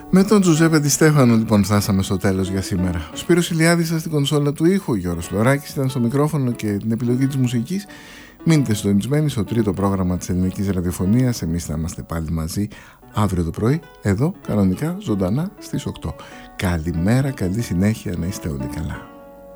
Με τον Τζουζέπε Ντι Στέφανο λοιπόν φτάσαμε στο τέλος για σήμερα. Ο Σπύρος Ηλιάδης ήταν στην κονσόλα του ήχου, ο Γιώργος Φλωράκης ήταν στο μικρόφωνο και την επιλογή της μουσικής. Μείνετε συντονισμένοι στο τρίτο πρόγραμμα της ελληνικής ραδιοφωνίας. Εμείς θα είμαστε πάλι μαζί αύριο το πρωί, εδώ κανονικά ζωντανά στις 8. Καλημέρα, καλή συνέχεια, να είστε όλοι καλά.